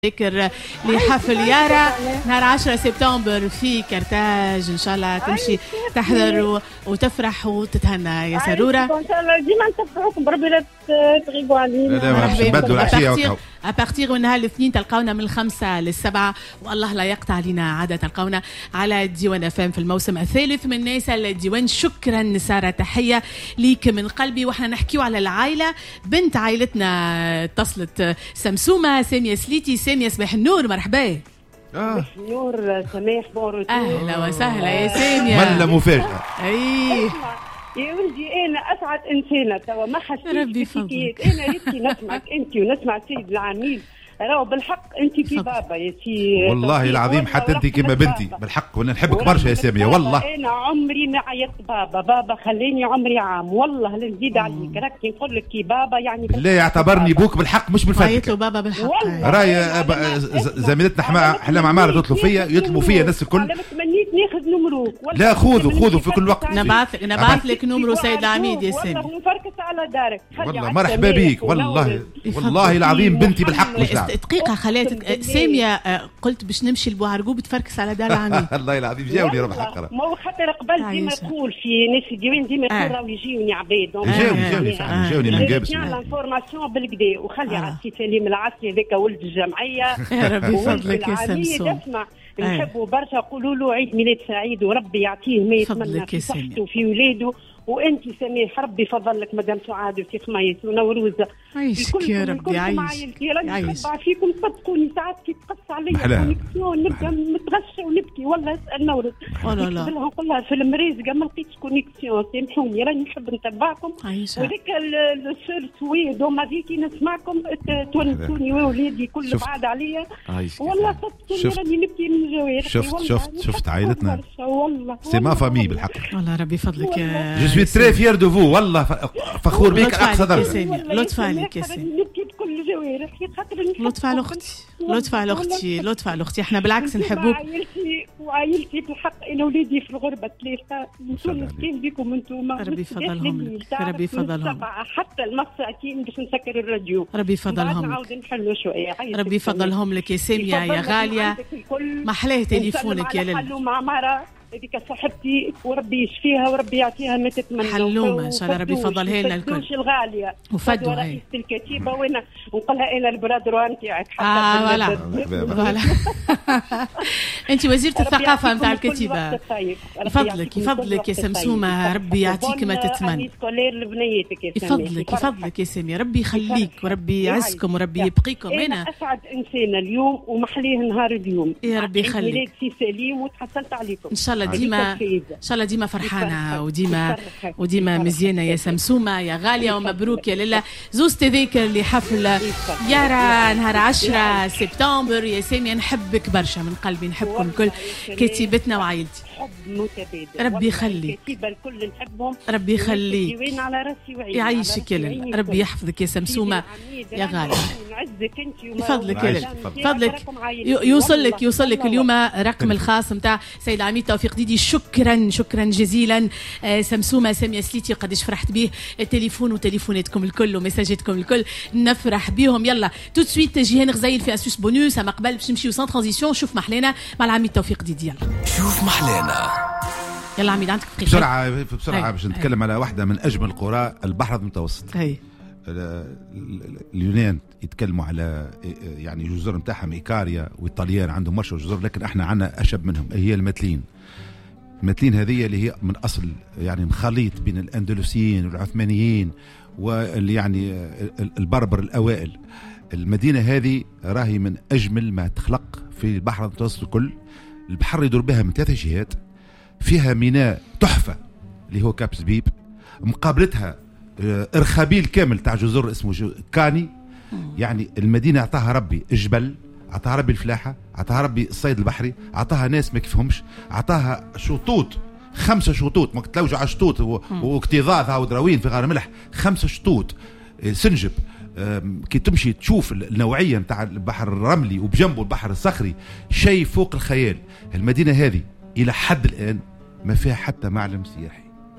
ذكر لحفل يارا نهار 10 سبتمبر في كرتاج. ان شاء الله تمشي تحضر وتفرح وتتهنى يا سرورة. ان شاء الله ديما نتبعوكم بربي لا تغيبوا علينا. مرحبا. أبارتيغ من نهار الاثنين تلقونا من 5 ل7 والله لا يقطع علينا عادة تلقونا على ديوان FM في الموسم الثالث من ناس الديوان. شكرا سارة، تحية ليك من قلبي. واحنا نحكيو على العائلة. بنت عائلتنا اتصلت سمسومة سامية سليتي. سامية صباح النور، مرحبا. نور سماح بورو. أهلا وسهلا يا سامية. ملا مفاجأة. أي يا ولدي انا اسعد انسانه توا ما حسيتش ربي يفضلك. انا ريتي نسمعك انت ونسمع السيد العميد. راهو بالحق انت كي بابا يا سي. والله العظيم حتى انت كما بنتي بالحق، وانا نحبك برشا يا سامية. والله انا عمري ما عيطت بابا خليني عمري عام. والله لا نزيد عليك، راك نقول لك كي بابا يعني بالله يعتبرني بوك بالحق مش بالفك. عيط له بابا بالحق. راي زميلتنا حلام عمارة يطلبوا فيا الناس الكل. انا تمنيت ناخذ نمروك. لا خذوا في كل وقت. نبعث لك نمرو سيد العميد يا سامي. والله نفركس على دارك. والله مرحبا بيك. والله العظيم بنتي بالحق. مش دقيقة خلاتك سامية. قلت باش نمشي لبوعرقوب تفركس على دار العميد. الله العظيم جاوني ربح الحق. ما هو خاطر قبل ديما يقول في ناس الديوان ديما يقول راهو يجيوني عباد. جاوني من قابس. الانفورماسيون بالكدا وخلي على السي سليم العسلي هذاك ولد الجمعيه. يا ربي يفضلك يا سمسوم. اسمع نحبوا برشا. قولوا له عيد ميلاد سعيد وربي يعطيه ما يتمنى في صحته وفي ولاده. وانت سميح ربي يفضل لك مدام سعاد وفي خميس ونوروزه. عايشك يا ربي. عايشك. راني نتبع فيكم صدقوني ساعات كي تقص عليا كونيكسيون نبدا نتغشى ونبكي. والله اسال نورد نقول لها في المريزقه ما لقيتش كونيكسيون سامحوني. راني نحب نتبعكم. وذاك السير سويد وما ذيكي نسمعكم تونسوني وولادي كل بعاد عليا. والله صدقوني راني نبكي من جوارحي. شفت عائلتنا. والله سي ما فامي بالحق. والله ربي فضلك. Je suis très fier de vous. والله فخور بك أقصى درجة. لطف عليك يا سامي. نبكي بكل جوارحي خاطر لطف على أختي. احنا بالعكس نحبوك. وعائلتي بالحق انا ولادي في الغربه 3 نتونس كاين بكم انتم. ربي يفضلهم لك. حتى المساكين باش نسكر الراديو. ربي يفضلهم لك. نعاود نحلوا شويه. ربي يفضلهم لك يا سامية يا غاليه. ما حلاه تليفونك يا لل. حلوا مع مرة هذيك صاحبتي وربي يشفيها وربي يعطيها ما تتمنى. حلومه ان شاء الله ربي يفضلها لنا الكل. الغاليه وفدوا رئيسة الكتيبه وانا نقولها انا البرادر نتاعك. فوالا انت وزيرة الثقافه نتاع الكتيبه. يفضلك يا سمسومه. ربي يعطيك ما تتمنى. يفضلك يا سامية. ربي يخليك وربي يعزكم وربي يبقيكم. انا اسعد انسانه اليوم ومحليه نهار اليوم. يا ربي يخليك. ميلاد سي سليم وتحصلت عليكم ان شاء الله ديما فرحانه وديما مزيانه يا سمسومه يا غاليه. ومبروك يا لله. زوز تذاكر لحفل يارا نهار 10 سبتمبر. يا سامية نحبك برشا من قلبي. نحبكم الكل كتيبتنا وعائلتي. حب متبادل. ربي يخليك. الكتيبه الكل نحبهم. ربي يخليك. وين على راسي وعيني. يعيشك يا لله. ربي يحفظك يا سمسومه يا غاليه. نعزك انت يفضلك يا لله. فضلك يوصلك اليوم رقم الخاص نتاع سيد العميد توفيق ديدي. شكرا جزيلا سمسومة سامية سليتي. قديش فرحت به التليفون وتليفوناتكم الكل ومساجاتكم الكل نفرح بهم. يلا تو سويت جيهان غزايل في اسوس بونوس. اما قبل باش نمشيو سان ترانزيسيون. شوف محلانا مع العميد توفيق ديدي. يلا شوف محلانا. يلا عميد عندك دقيقة بسرعة باش نتكلم على واحدة من أجمل قرى البحر المتوسط. اليونان يتكلموا على يعني جزر نتاعهم إيكاريا، والطليان عندهم برشا جزر، لكن احنا عندنا أشب منهم هي المتلين. المتلين هذه اللي هي من أصل يعني مخليط بين الأندلسيين والعثمانيين واللي يعني البربر الأوائل. المدينة هذه راهي من أجمل ما تخلق في البحر المتوسط الكل. البحر يدور بها من 3 جهات. فيها ميناء تحفة اللي هو كاب زبيب. مقابلتها إرخابيل كامل تاع جزر اسمه كاني. يعني المدينة أعطاها ربي الجبل، أعطاها ربي الفلاحة، أعطاها ربي الصيد البحري، أعطاها ناس ما كيفهمش، أعطاها شطوط 5 شطوط. ما تلوجوا على شطوط واكتظاظ هاو دراوين في غار ملح. 5 شطوط سنجب. كي تمشي تشوف النوعية نتاع البحر الرملي وبجنبه البحر الصخري شيء فوق الخيال. المدينة هذه إلى حد الآن ما فيها حتى معلم سياحي.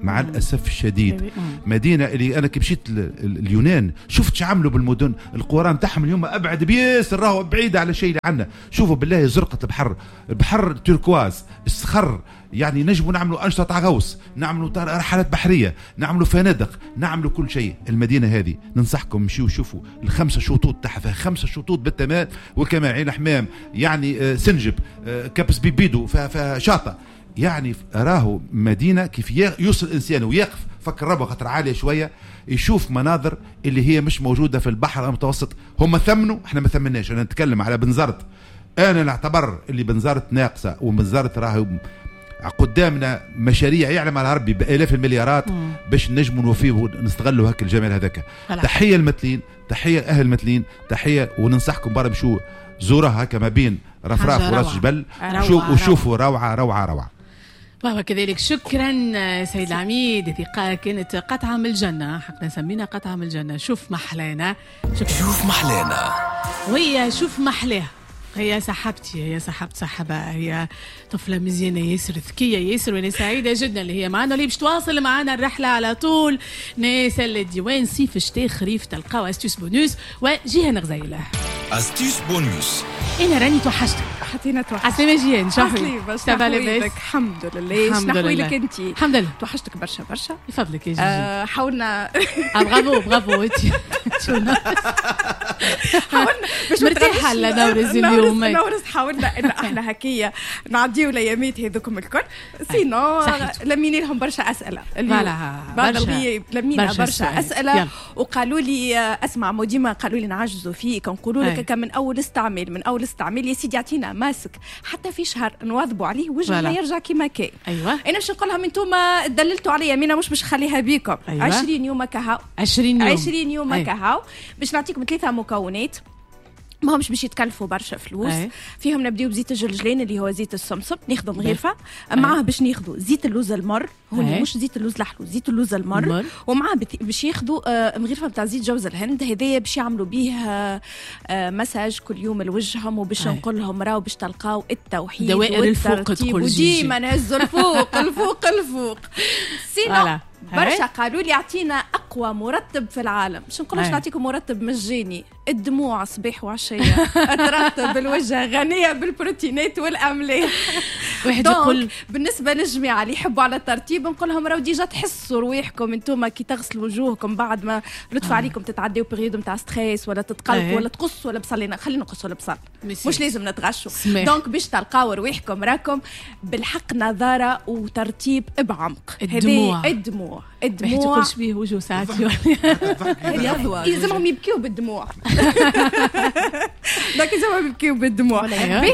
مع الاسف الشديد. مدينه اللي انا كي مشيت اليونان شفت شعملوا بالمدن، القرى نتاعهم اليوم ابعد بياسر، راهو بعيده على شيء اللي عندنا. شوفوا بالله زرقه البحر تركواز، الصخر، يعني نجموا نعملوا أنشطة غوص، نعملوا رحلات بحرية، نعملوا فنادق، نعملوا كل شيء. المدينة هذه ننصحكم مشيوا شوفوا ال5 شطوط تاعها، فيها 5 شطوط بالتمام، وكمان عين حمام، يعني سنجب، كبس بيبيدو، فيها شاطئ. يعني راهو مدينة كيف يوصل الإنسان ويقف فكر ربه خطر عالية شوية، يشوف مناظر اللي هي مش موجودة في البحر المتوسط. هم ثمنوا، احنا ما ثمناش. أنا نتكلم على بنزرت، أنا نعتبر اللي بنزرت ناقصة، وبنزرت راهو قدامنا مشاريع يعلم على ربي بآلاف المليارات باش نجموا نوفيه ونستغلوا هك الجمال هذاك. تحية المتلين، تحية أهل المتلين، تحية. وننصحكم برا مشوا زورها هكا ما بين رفراف وراس جبل، وشوفوا روعة روعة روعة. وهو كذلك. شكرا سيد العميد. هذه كانت قطعة من الجنة، حقنا سمينا قطعة من الجنة. شوف محلانا، شوف محلانا، وهي شوف محلاها. هي صاحبتي، هي صاحبها، هي طفلة مزيانة ياسر، ذكية ياسر، وانا سعيدة جدا اللي هي معنا، اللي باش تواصل معنا الرحلة على طول. ناس الديوان صيف شتاء خريف تلقاو استيوس بونوس وجيهان غزيلة. استيوس بونوس. انا راني توحشتك. حطينا توحشتك. عسلامة جيهان، شحوي تبع لاباس؟ الحمد لله. شنحوي لك انت؟ الحمد لله. توحشتك برشا برشا. يفضلك يا جيجي. حاولنا برافو انت. حاولنا باش مرتاحة على نورز اليوم. نورز حاولنا ان احنا هكية نعديو الايامات هذوكم الكل. سينو لميني لهم برشا اسئلة بعد الغياب، لمينا برشا اسئلة وقالوا لي اسمع ديما قالوا لي نعجزوا فيك، نقولوا لك من اول استعمال يا سيدي اعطينا ماسك حتى في شهر نواظبوا عليه وجهنا يرجع كيما كان. ايوه انا باش نقول لهم انتوما دللتوا عليا، مينا مش باش نخليها بيكم. 20 يوم كهو 20 يوم كهو باش نعطيكم 3 مكونات ما همش باش يتكلفوا برشا فلوس. فيهم نبداو بزيت الجلجلين اللي هو زيت السمسم، ناخذوا مغرفه معاه باش ناخذوا زيت اللوز المر، هو مش زيت اللوز الحلو، زيت اللوز المر، ومعاه باش ياخذوا مغرفه نتاع زيت جوز الهند. هذايا باش يعملوا به مساج كل يوم لوجههم، وباش نقول لهم راهو باش تلقاو التوحيد دوائر الفوق تقول ديما نهزوا الفوق الفوق. سينا برشا قالوا لي اعطينا اقوى مرطب في العالم. باش نقولش نعطيكم مرطب مجاني، الدموع صباح وعشيه ترطب الوجه، غنيه بالبروتينات والاملاح. واحد يقول بالنسبه للجماعه اللي يحبوا على الترتيب نقول لهم راهو ديجا تحسوا رواحكم انتم كي تغسلوا وجوهكم بعد ما لطف عليكم تتعديوا بريود نتاع ستريس ولا تتقلقوا ولا تقصوا البصل. خلينا نقصوا البصل، مش لازم نتغشوا. دونك باش تلقاو رواحكم راكم بالحق نظاره وترتيب بعمق. الدموع تقولش بيه وجه ساعات يلزمهم يبكيوا بالدموع. دونك يلزمهم يبكيوا بالدموع.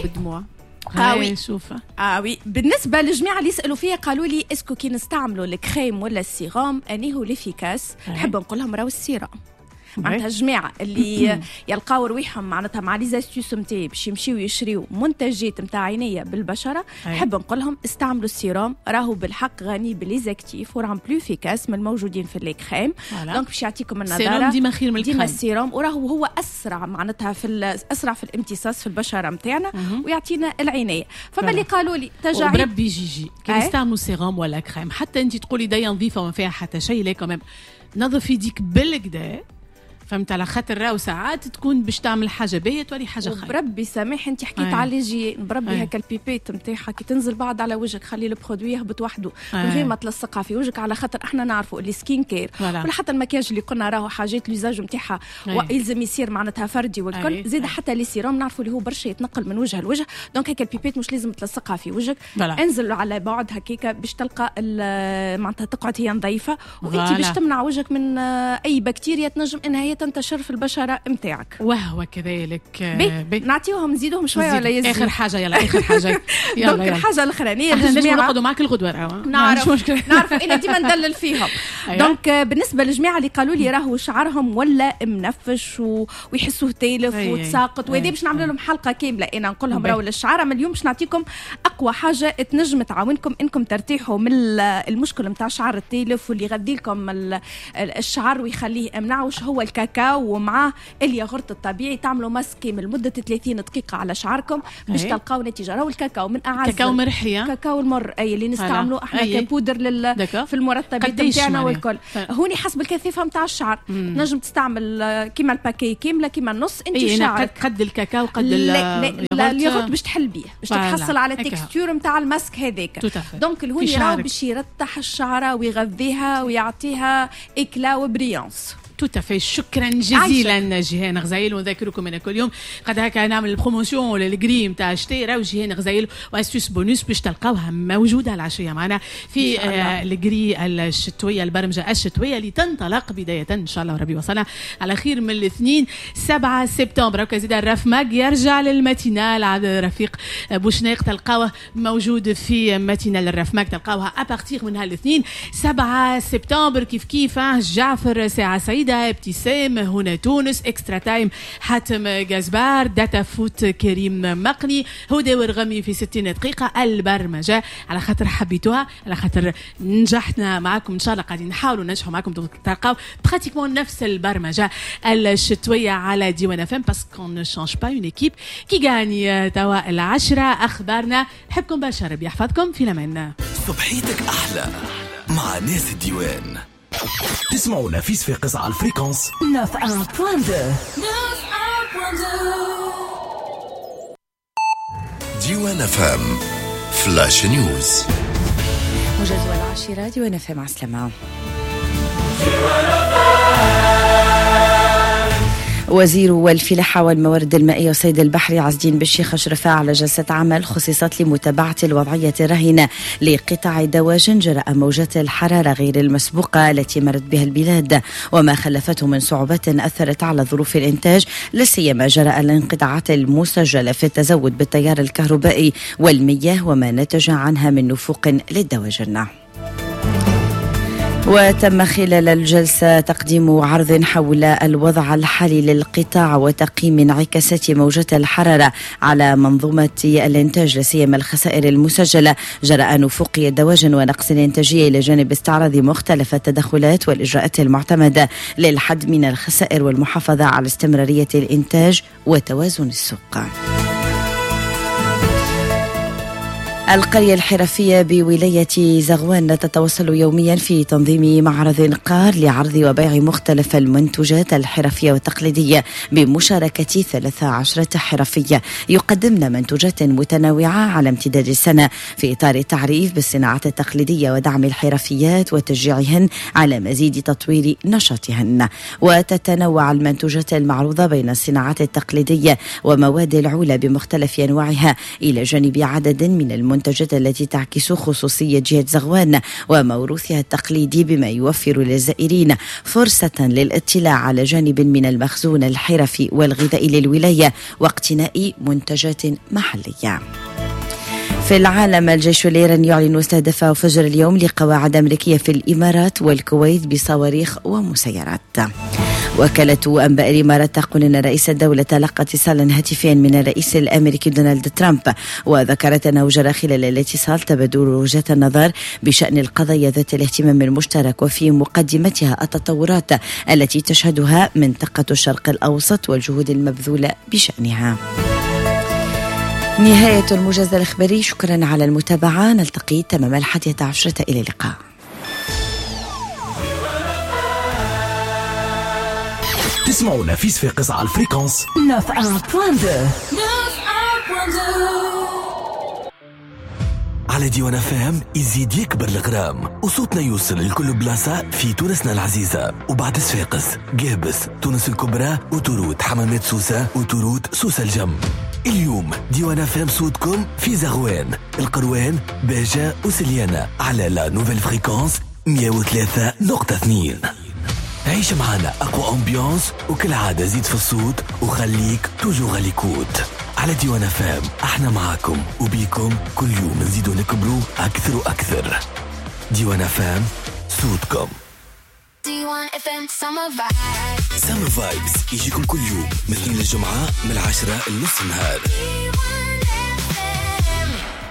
شوف وي. بالنسبه للجماعه اللي يسالوا فيا قالوا لي اسكو كي نستعملوا الكريم ولا السيرام اني هو ليفيكاس، نحب نقول لهم راهو السيرام. معناتها الجماعه اللي يلقاو رواحهم معناتها مع لي زاستيوس نتاعي باش يمشيو يشريو منتجات نتاع عنايه بالبشره، نحب نقول لهم استعملوا السيرام، راهو بالحق غني بليزاكتيف وراه بلو افيكاس من الموجودين في الكريم. دونك باش يعطيكم النضاره. السيرام ديما خير من الكريم. ديما السيرام وراهو هو اسرع معناتها اسرع في الامتصاص في البشره نتاعنا ويعطينا العنايه. فما اللي قالوا لي تجاعيد بربي جيجي كي نستعملوا سيرام ولا كريم حتى انت تقولي دايا نظيفه وما فيها حتى شيء، لا كمان نظف يديك بالكدا، فهمت على خاطر راهو ساعات تكون باش تعمل حاجه باهيه تولي حاجه خايبه. بربي سامح انت حكيت على ليجي بربي هكا البيبيت نتاعها كي تنزل بعد على وجهك خلي البرودوي يهبط وحده من غير ما تلصقها في وجهك، على خاطر احنا نعرفوا اللي سكين كير ولا حتى المكياج اللي قلنا راهو حاجات ليزاج نتاعها ويلزم يصير معناتها فردي والكل. زيد حتى لي سيروم نعرفوا اللي هو برشا يتنقل من وجه لوجه، دونك هكا البيبيت مش لازم تلصقها في وجهك. انزل على بعد هكاك باش تلقى معناتها تقعد هي نظيفه، وانت باش تمنع وجهك من اي بكتيريا تنجم انها هي تنتشر في البشره نتاعك. وهو كذلك. نعطيوهم نزيدهم شويه ولا يزيد؟ اخر حاجه يلا اخر حاجه يلا. دونك الحاجه الاخرانيه للجماعه نقعدوا معك الغدوه نعرف انا ديما ندلل فيهم. دونك بالنسبه للجماعه اللي قالوا لي راهو شعرهم ولا منفش ويحسوه تالف وتساقط وهذه باش نعمل لهم حلقه كامله انا نقول لهم راهو للشعر. اما اليوم باش نعطيكم اقوى حاجه تنجم تعاونكم انكم ترتاحوا من المشكل نتاع شعر التالف واللي يغذي لكم الشعر ويخليه منعوش، هو الكاكاو. كاكاو ومعاه الياغورت الطبيعي، تعملوا ماسك كامل لمده 30 دقيقه على شعركم باش تلقاو نتيجه. راهو الكاكاو من اعز كاكاو مرحي، كاكاو المر اي اللي نستعملوه احنا كبودر في المرطبات نتاعنا والكل. هوني حسب الكثافه نتاع الشعر نجم تستعمل كيما الباكي كامله كيما النص انت شعرك قد الكاكاو قد الياغورت باش تحل بيه باش تحصل على التكستور نتاع الماسك هذاك. دونك الهوني راهو باش يرتح الشعره ويغذيها ويعطيها إكلا وبريانس. توتافي. شكرا جزيلا جيهان غزايل. ونذكركم ان كل يوم قد هكا نعمل البروموسيون ولا الجريم تاع شتي راهو جيهان غزايل واستوس بونوس باش تلقاوها موجوده العشيه معنا في الجري الشتويه، البرمجه الشتويه اللي تنطلق بدايه ان شاء الله وربي وصلنا على خير من الاثنين 7 سبتمبر. وكذا الرف ماج يرجع للماتينال عاد رفيق بوشناق تلقاوه موجود في ماتينال الرف ماج، تلقاوها ابارتيغ من هالاثنين 7 سبتمبر. كيف جعفر ساعه سعيده، ابتسام هنا تونس، اكسترا تايم حاتم جزبار، داتا فوت كريم مقني، هدى ورغمي في 60 دقيقة. البرمجة على خاطر حبيتوها، على خاطر نجحنا معكم إن شاء الله قاعدين نحاولوا ننجحوا معكم تلقاو براتيكمون نفس البرمجة الشتوية على ديوان FM باسكو ne change pas une équipe qui gagne. توا 10 أخبارنا. نحبكم برشا، ربي يحفظكم، في الأمان. صبحيتك أحلى مع ناس الديوان. تسمعوا نفيس في قصة على الفريكونس 91.2 ديوان FM فلاش نيوز. موجز 10 ديوان FM. عسلامة. وزير الفلاحة والموارد المائية والصيد البحري عز الدين بالشيخ أشرف على جلسة عمل خصصت لمتابعة الوضعية الراهنة لقطاع الدواجن جراء موجات الحرارة غير المسبوقة التي مرت بها البلاد وما خلفته من صعوبات أثرت على ظروف الإنتاج، لا سيما جراء الانقطاعات المسجلة في التزود بالتيار الكهربائي والمياه وما نتج عنها من نفوق للدواجن. وتم خلال الجلسة تقديم عرض حول الوضع الحالي للقطاع وتقييم انعكاسات موجة الحرارة على منظومة الإنتاج، لسيما الخسائر المسجلة جراء نفوق الدواجن ونقص الإنتاجية، إلى جانب استعراض مختلف التدخلات والإجراءات المعتمدة للحد من الخسائر والمحافظة على استمرارية الإنتاج وتوازن السوق. القرية الحرفية بولاية زغوان تتواصل يوميا في تنظيم معرض قار لعرض وبيع مختلف المنتوجات الحرفية والتقليدية بمشاركة 13 حرفية يقدمن منتوجات متنوعة على امتداد السنة في إطار التعريف بالصناعات التقليدية ودعم الحرفيات وتشجيعهن على مزيد تطوير نشاطهن. وتتنوع المنتوجات المعروضة بين الصناعات التقليدية ومواد العولة بمختلف أنواعها، إلى جانب عدد من المنتوجات التي تعكس خصوصية جهة زغوان وموروثها التقليدي، بما يوفر للزائرين فرصة للاطلاع على جانب من المخزون الحرفي والغذائي للولاية واقتناء منتجات محلية. في العالم، الجيش الإيراني يعلن استهداف فجر اليوم لقواعد أمريكية في الإمارات والكويت بصواريخ ومسيرات. وكالة أنباء الإمارات تقول أن رئيس الدولة تلقى اتصالا هاتفيا من الرئيس الأمريكي دونالد ترامب، وذكرت أنه جرى خلال الاتصال تبادل وجهات النظر بشأن القضايا ذات الاهتمام المشترك، وفي مقدمتها التطورات التي تشهدها منطقة الشرق الأوسط والجهود المبذولة بشأنها. نهاية الموجز الإخباري، شكرا على المتابعة، نلتقي تمام 11. إلى اللقاء. تسمعوا نفيس في قصة على الفريكونس 91.2 على ديوان FM. يزيد يكبر الغرام وصوتنا يوصل لكل بلاصة في تونسنا العزيزة، وبعد صفاقس، قابس، تونس الكبرى، وتروت حمامات سوسة، وتروت سوسة الجم. اليوم ديوان FM صوتكم في زغوان، القروان، باجة وسليانة على لا نوفيل فريكونس 103.2. عيش معنا أقوى أمبيانس، وكل عادة زيد في الصوت وخليك توجو غاليكوت. على ديوان FM احنا معاكم وبيكم كل يوم نزيدو نكبرو أكثر وأكثر. ديوان FM صوتكم. ديوان FM Summer Vibes يجيكم كل يوم من الاثنين للجمعة من 10 لنص النهار.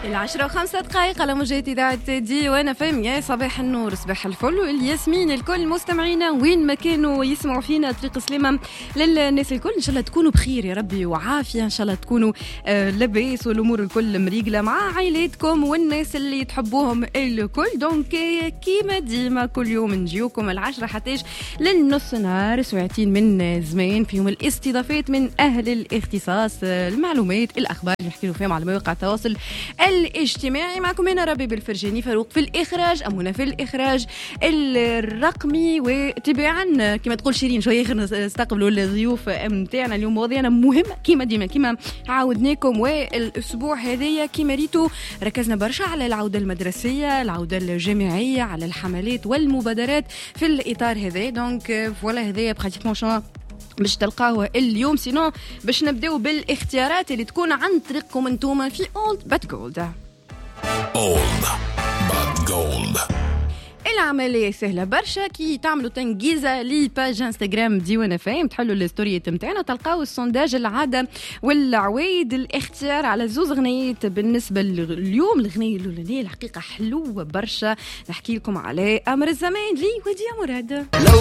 10:05 على موجة إذاعة دي وأنا فهم. يا صباح النور، صباح الفل والياسمين الكل مستمعينا وين ما كانوا يسمعوا فينا. طريق سلامة للناس الكل، إن شاء الله تكونوا بخير يا ربي وعافية، إن شاء الله تكونوا لاباس والأمور الكل مريقلة مع عائلاتكم والناس اللي تحبوهم الكل. دونك كيما ديما كل يوم نجيوكم 10 حتى للنص نهار، ساعتين من زمان فيهم الاستضافات من أهل الاختصاص، المعلومات، الأخبار اللي نحكيو فيهم على مواقع التواصل الاجتماعي. معكم أنا ربي بالفرجاني، فاروق في الإخراج، أمونة في الإخراج الرقمي. وتباعا كما تقول شيرين شوية نستقبلوا الضيوف متاعنا اليوم. مواضيعنا مهمة كما ديما كما عاودناكم، والأسبوع هذايا كما ريتو ركزنا برشا على العودة المدرسية، العودة الجامعية، على الحملات والمبادرات في الإطار هذا. دونك فوالا هذايا براتيكمون شو باش تلقاوه اليوم. سينو باش نبداو بالاختيارات اللي تكون عن طريقكم انتوما في Old But Gold. Old But Gold. العملية سهلة برشا، كي تعملوا تنجيزة لباج انستغرام ديوان فاهم، تحلوا الستوري متاعنا تلقاو السونداج العادة والعوايد. الاختيار على زوز غنيات بالنسبة اليوم. الغنية الأولانية الحقيقة حلوة برشا، نحكي لكم على أمر الزمان لي وديع مراد.